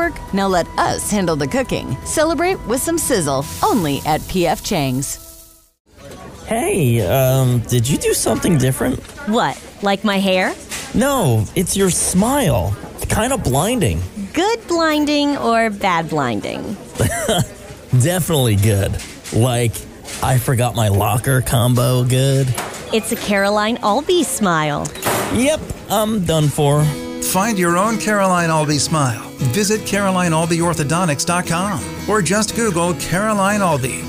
work. Now let us handle the cooking. Celebrate with some sizzle, only at P.F. Chang's. Hey, did you do something different? What, like my hair? No, it's your smile. It's kind of blinding. Good blinding or bad blinding? Definitely good. Like, I forgot my locker combo good. It's a Caroline Albee smile. Yep, I'm done for. Find your own Caroline Albee smile. Visit CarolineAlbeeOrthodontics.com or just Google Caroline Albee.